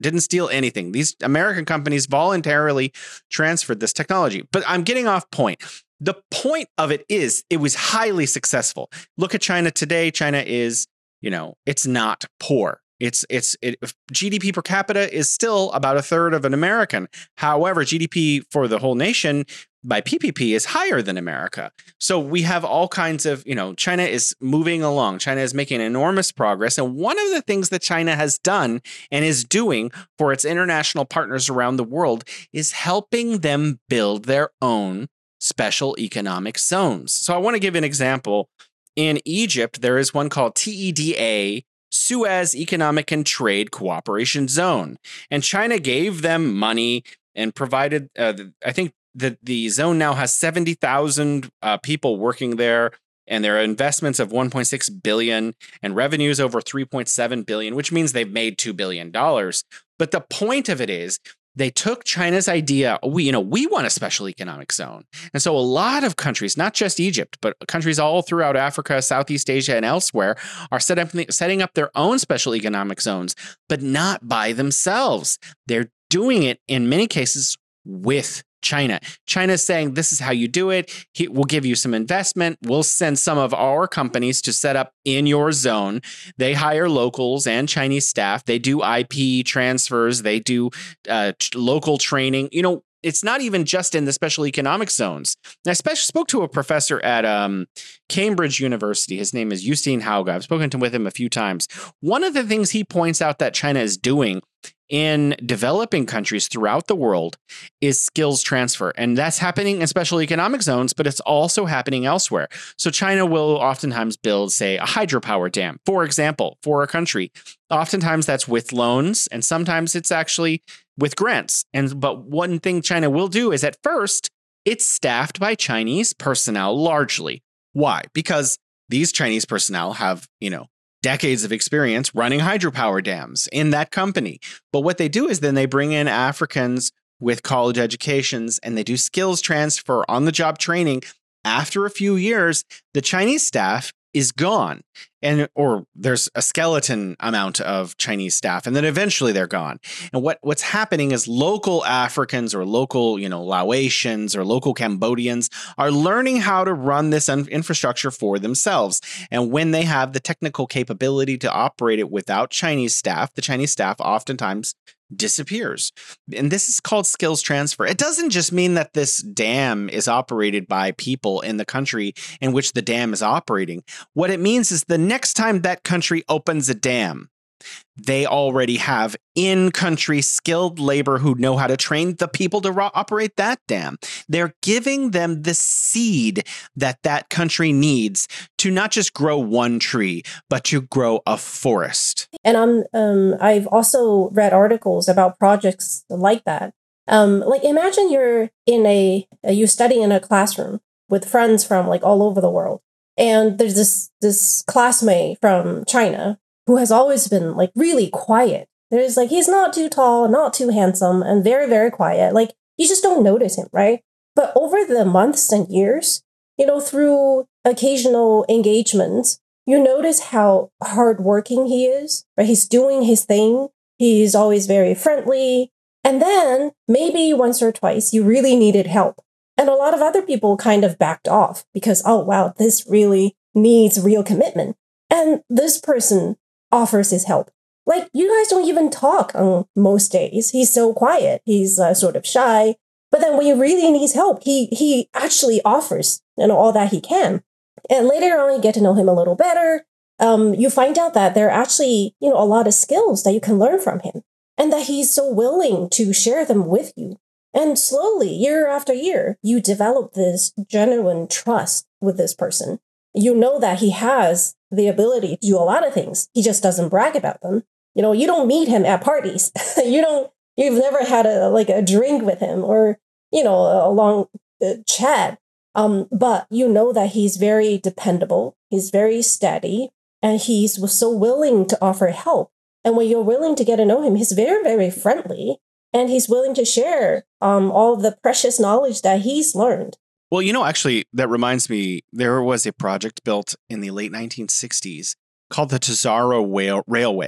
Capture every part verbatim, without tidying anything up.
didn't steal anything. These American companies voluntarily transferred this technology. But I'm getting off point. The point of it is it was highly successful. Look at China today. China is, you know, it's not poor. It's it's it, G D P per capita is still about a third of an American. However, G D P for the whole nation by P P P is higher than America. So we have all kinds of, you know, China is moving along. China is making enormous progress. And one of the things that China has done and is doing for its international partners around the world is helping them build their own special economic zones. So I want to give an example. In Egypt, there is one called T E D A, Suez Economic and Trade Cooperation Zone. And China gave them money and provided, uh, I think the, the zone now has seventy thousand uh, people working there, and there are investments of one point six billion dollars and revenues over three point seven billion dollars, which means they've made two billion dollars. But the point of it is, they took China's idea, we, you know, we want a special economic zone. And so a lot of countries, not just Egypt, but countries all throughout Africa, Southeast Asia, and elsewhere are set up, setting up their own special economic zones, but not by themselves. They're doing it in many cases with China. China's saying, this is how you do it. We'll give you some investment. We'll send some of our companies to set up in your zone. They hire locals and Chinese staff. They do I P transfers. They do uh, t- local training. You know, it's not even just in the special economic zones. And I spe- spoke to a professor at um, Cambridge University. His name is Justine Hauge. I've spoken to with him a few times. One of the things he points out that China is doing in developing countries throughout the world is skills transfer. And that's happening in special economic zones, but it's also happening elsewhere. So China will oftentimes build, say, a hydropower dam, for example, for a country. Oftentimes that's with loans, and sometimes it's actually with grants. And but one thing China will do is at first, it's staffed by Chinese personnel largely. Why? Because these Chinese personnel have, you know, decades of experience running hydropower dams in that company. But what they do is then they bring in Africans with college educations and they do skills transfer, on the job training. After a few years, the Chinese staff is gone, and or there's a skeleton amount of Chinese staff, and then eventually they're gone. And what what's happening is local Africans or local, you know, Laotians or local Cambodians are learning how to run this un- infrastructure for themselves. And when they have the technical capability to operate it without Chinese staff, the Chinese staff oftentimes disappears. And this is called skills transfer. It doesn't just mean that this dam is operated by people in the country in which the dam is operating. What it means is the next time that country opens a dam, they already have in-country skilled labor who know how to train the people to ro- operate that dam. They're giving them the seed that that country needs to not just grow one tree, but to grow a forest. And I'm, um, I've also read articles about projects like that. Um, like imagine you're in a, you study in a classroom with friends from like all over the world. And there's this, this classmate from China who has always been like really quiet. There's like, he's not too tall, not too handsome, and very, very quiet. Like you just don't notice him, right? But over the months and years, you know, through occasional engagements, you notice how hardworking he is, right? He's doing his thing. He's always very friendly. And then maybe once or twice, you really needed help. And a lot of other people kind of backed off because, oh, wow, this really needs real commitment. And this person offers his help. Like, you guys don't even talk on most days. He's so quiet. He's uh, sort of shy. But then when he really needs help, he he actually offers, you know, all that he can. And later on, you get to know him a little better. Um, you find out that there are actually, you know, a lot of skills that you can learn from him, and that he's so willing to share them with you. And slowly, year after year, you develop this genuine trust with this person. You know that he has the ability to do a lot of things. He just doesn't brag about them. You know, you don't meet him at parties. you don't, you've never had a, like a drink with him or, you know, a long uh, chat. Um, but you know that he's very dependable. He's very steady, and he's so willing to offer help. And when you're willing to get to know him, he's very, very friendly, and he's willing to share um, all the precious knowledge that he's learned. Well, you know, actually, that reminds me, there was a project built in the late nineteen sixties called the Tazara Rail- Railway.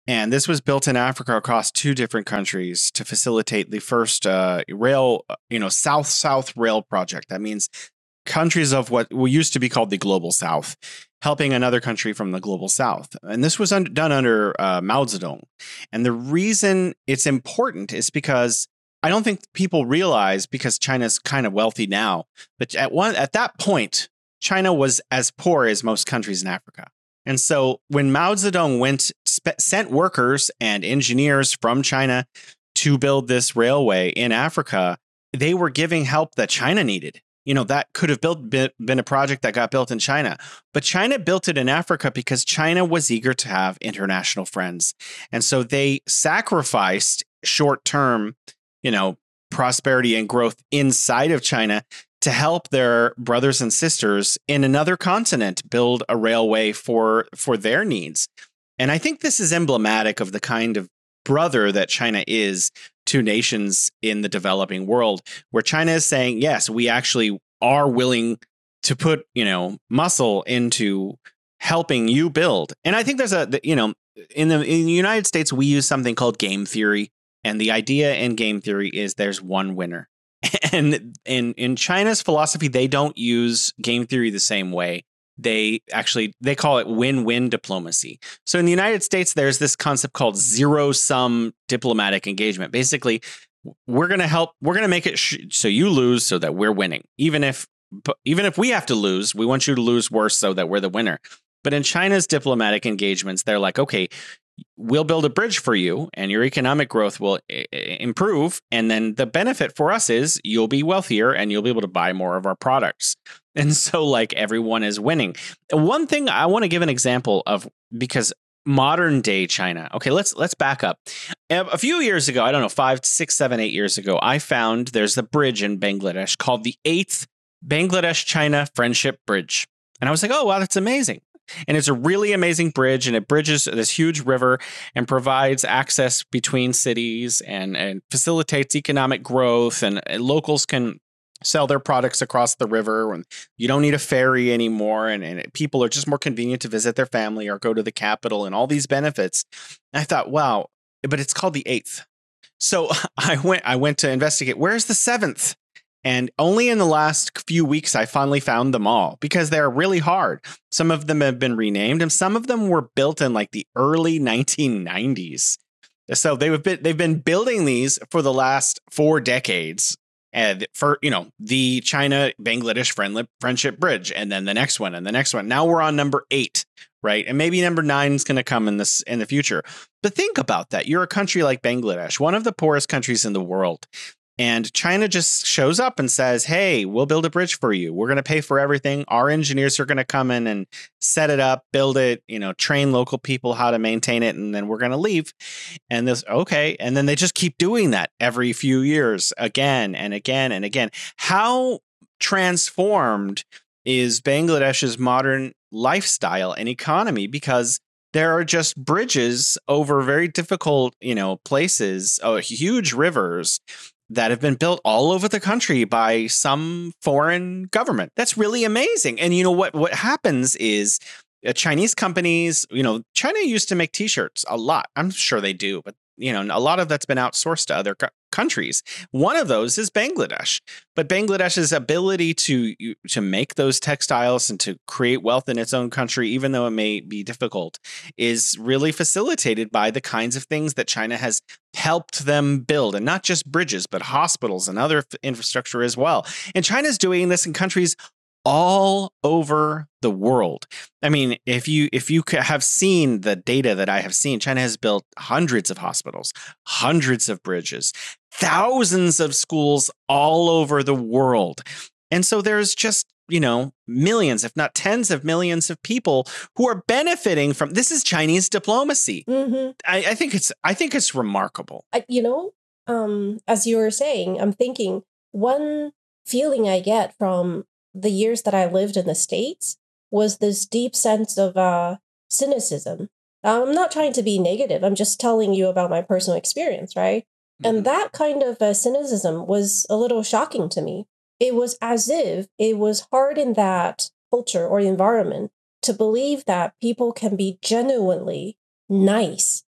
And this was built in Africa across two different countries to facilitate the first uh, rail, you know, South-South rail project. That means countries of what used to be called the Global South, helping another country from the Global South. And this was un- done under uh, Mao Zedong. And the reason it's important is because I don't think people realize, because China's kind of wealthy now, but at one at that point, China was as poor as most countries in Africa. And so when Mao Zedong went, sp- sent workers and engineers from China to build this railway in Africa, they were giving help that China needed. You know, that could have built been a project that got built in China. But China built it in Africa because China was eager to have international friends. And so they sacrificed short-term, you know, prosperity and growth inside of China to help their brothers and sisters in another continent build a railway for for their needs. And I think this is emblematic of the kind of brother that China is to nations in the developing world, where China is saying, yes, we actually are willing to put, you know, muscle into helping you build. And I think there's a, you know, in the in the United States, we use something called game theory. And the idea in game theory is there's one winner. And in, in China's philosophy, they don't use game theory the same way. They actually, they call it win-win diplomacy. So in the United States, there's this concept called zero-sum diplomatic engagement. Basically, we're going to help, we're going to make it sh- so you lose so that we're winning. Even if, even if we have to lose, we want you to lose worse so that we're the winner. But in China's diplomatic engagements, they're like, okay, we'll build a bridge for you and your economic growth will I- improve. And then the benefit for us is you'll be wealthier and you'll be able to buy more of our products. And so like everyone is winning. One thing I want to give an example of, because modern day China. Okay, let's let's back up. A few years ago, I don't know, five, six, seven, eight years ago, I found there's a bridge in Bangladesh called the eighth Bangladesh-China Friendship Bridge. And I was like, oh, wow, that's amazing. And it's a really amazing bridge, and it bridges this huge river and provides access between cities and, and facilitates economic growth, and, and locals can sell their products across the river, and you don't need a ferry anymore, and, and people are just more convenient to visit their family or go to the capital, and all these benefits. And I thought, wow, but it's called the eighth. So I went I went to investigate, where's the seventh? And only in the last few weeks, I finally found them all, because they're really hard. Some of them have been renamed, and some of them were built in like the early nineteen nineties. So they've been, they've been building these for the last four decades. And for, you know, the China-Bangladesh friendly friendship bridge, and then the next one and the next one. Now we're on number eight, right? And maybe number nine is going to come in this in the future. But think about that. You're a country like Bangladesh, one of the poorest countries in the world. And China just shows up and says, hey, we'll build a bridge for you. We're going to pay for everything. Our engineers are going to come in and set it up, build it, you know, train local people how to maintain it. And then we're going to leave. And this, okay. And then they just keep doing that every few years, again and again and again. How transformed is Bangladesh's modern lifestyle and economy? Because there are just bridges over very difficult, you know, places, oh, huge rivers that have been built all over the country by some foreign government. That's really amazing. And you know what, what happens is uh, Chinese companies, you know, China used to make T-shirts a lot. I'm sure they do, but you know, a lot of that's been outsourced to other co- countries. One of those is Bangladesh. But Bangladesh's ability to to make those textiles and to create wealth in its own country, even though it may be difficult, is really facilitated by the kinds of things that China has helped them build, and not just bridges, but hospitals and other f- infrastructure as well. And China's doing this in countries all over the world. I mean, if you if you have seen the data that I have seen, China has built hundreds of hospitals, hundreds of bridges, thousands of schools all over the world. And so there's just, you know, millions, if not tens of millions of people who are benefiting from this. Is Chinese diplomacy. Mm-hmm. I, I think it's I think it's remarkable. I, you know, um, as you were saying, I'm thinking one feeling I get from the years that I lived in the States was this deep sense of uh, cynicism. I'm not trying to be negative. I'm just telling you about my personal experience, right? Mm-hmm. And that kind of uh, cynicism was a little shocking to me. It was as if it was hard in that culture or environment to believe that people can be genuinely nice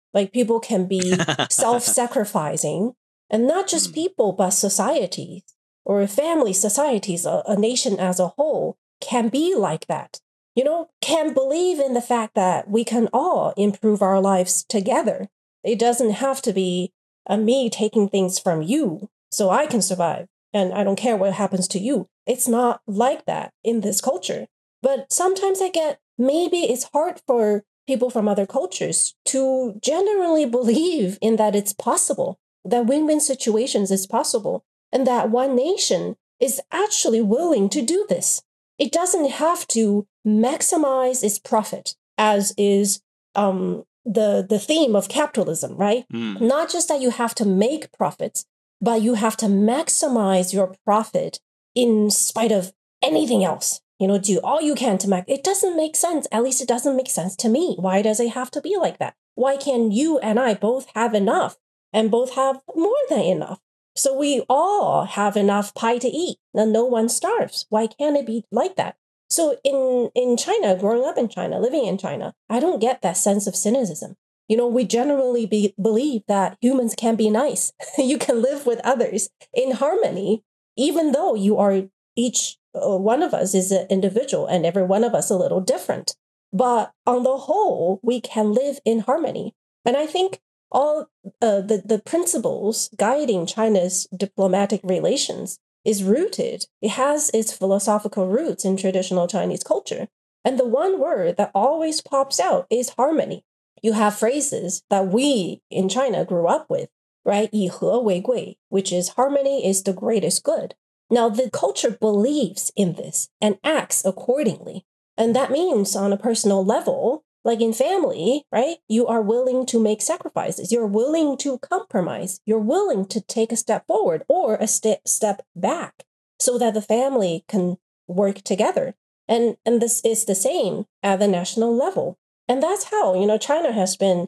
Like people can be self-sacrificing, and not just people, but societies or family societies, a, a nation as a whole can be like that. You know, can believe in the fact that we can all improve our lives together. It doesn't have to be a me taking things from you so I can survive, and I don't care what happens to you. It's not like that in this culture. But sometimes I get maybe it's hard for people from other cultures to generally believe in that it's possible, that win-win situations is possible, and that one nation is actually willing to do this. It doesn't have to maximize its profit, as is um, the, the theme of capitalism, right? Mm. Not just that you have to make profits, but you have to maximize your profit in spite of anything else. You know, do all you can to max. It doesn't make sense. At least it doesn't make sense to me. Why does it have to be like that? Why can't you and I both have enough and both have more than enough? So we all have enough pie to eat and no one starves. Why can't it be like that? So in, in China, growing up in China, living in China, I don't get that sense of cynicism. You know, we generally be, believe that humans can be nice. You can live with others in harmony, even though you are each uh, one of us is an individual and every one of us a little different. But on the whole, we can live in harmony. And I think all uh, the, the principles guiding China's diplomatic relations is rooted. It has its philosophical roots in traditional Chinese culture. And the one word that always pops out is harmony. You have phrases that we in China grew up with, right? 以和为贵, which is harmony is the greatest good. Now, the culture believes in this and acts accordingly. And that means on a personal level, like in family, right? You are willing to make sacrifices. You're willing to compromise. You're willing to take a step forward or a st- step back so that the family can work together. And, and this is the same at the national level. And that's how, you know, China has been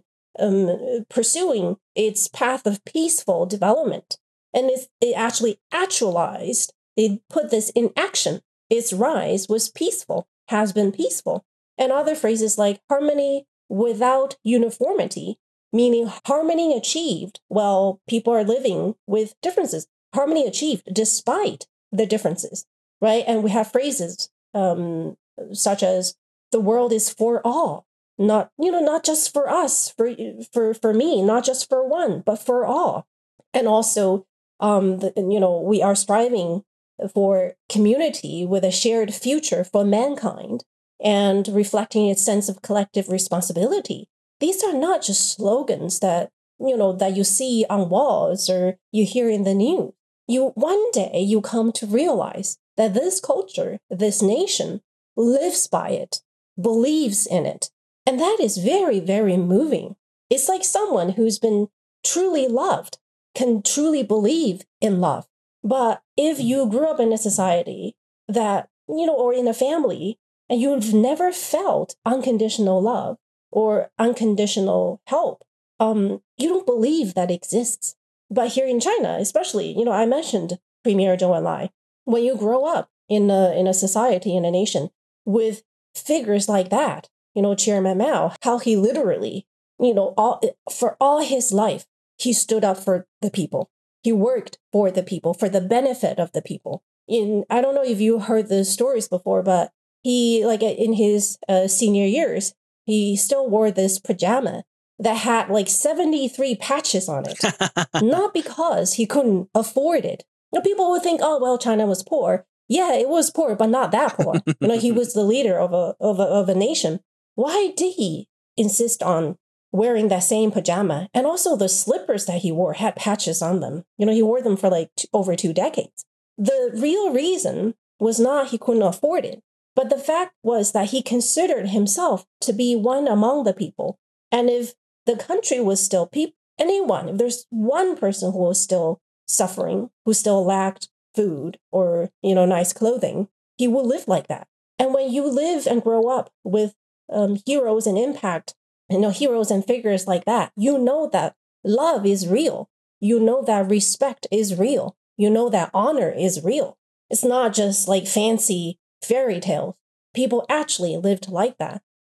um, pursuing its path of peaceful development. And it's, it actually actualized, it put this in action. Its rise was peaceful, has been peaceful. And other phrases like harmony without uniformity, meaning harmony achieved while people are living with differences. Harmony achieved despite the differences, right? And we have phrases um, such as the world is for all, not, you know, not just for us, for, for, for me, not just for one, but for all. And also, um, the, you know, we are striving for community with a shared future for mankind and reflecting its sense of collective responsibility. These are not just slogans that, you know, that you see on walls or you hear in the news. You, one day you come to realize that this culture, this nation lives by it, believes in it. And that is very, very moving. It's like someone who's been truly loved can truly believe in love. But if you grew up in a society that, you know, or in a family, and you've never felt unconditional love or unconditional help, um, you don't believe that exists. But here in China, especially, you know, I mentioned Premier Zhou Enlai. When you grow up in a, in a society, in a nation, with figures like that, you know, Chairman Mao, how he literally, you know, all, for all his life, he stood up for the people. He worked for the people, for the benefit of the people. In, I don't know if you heard the stories before, but he, like in his uh, senior years, he still wore this pajama that had like seventy-three patches on it. Not because he couldn't afford it. You know, people would think, oh, well, China was poor. Yeah, it was poor, but not that poor. You know, he was the leader of a, of a, of a nation. Why did he insist on wearing that same pajama? And also the slippers that he wore had patches on them. You know, he wore them for like two, over two decades. The real reason was not he couldn't afford it, but the fact was that he considered himself to be one among the people. And if the country was still people, anyone, if there's one person who was still suffering, who still lacked food or, you know, nice clothing, he will live like that. And when you live and grow up with um, heroes and impact, you know, heroes and figures like that, you know that love is real. You know that respect is real. You know that honor is real. It's not just like fancy fairy tales. People actually lived like that.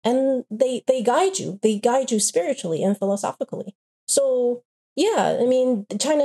and they they guide you. They guide you spiritually and philosophically. So yeah, I mean, China